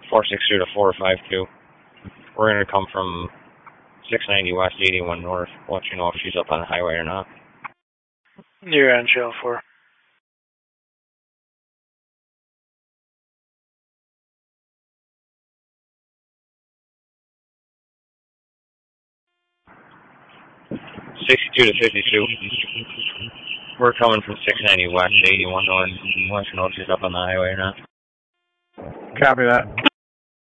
462 to 452. We're going to come from 690 west, 81 north. We'll let you know if she's up on the highway or not. You're on channel 4. '62 to 52. We're coming from 690 west, 81 north. We'll let you know if she's up on the highway or not. Copy that.